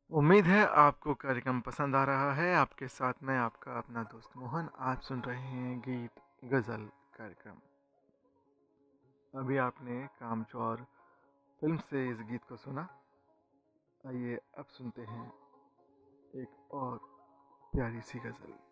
उम्मीद है आपको कार्यक्रम पसंद आ रहा है। आपके साथ मैं आपका अपना दोस्त मोहन। आप सुन रहे हैं गीत गज़ल कार्यक्रम। अभी आपने कामचोर फिल्म से इस गीत को सुना। आइए अब सुनते हैं एक और प्यारी सी गज़ल।